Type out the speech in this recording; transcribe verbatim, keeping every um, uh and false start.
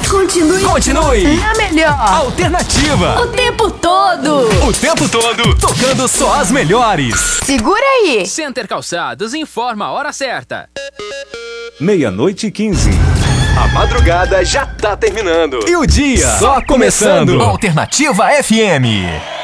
Continue. Continue. Na melhor. Alternativa. O tempo todo. O tempo todo. Tocando só as melhores. Segura aí. Center Calçados informa a hora certa. Meia-noite e quinze. A madrugada já tá terminando. E o dia só começando. Alternativa F M.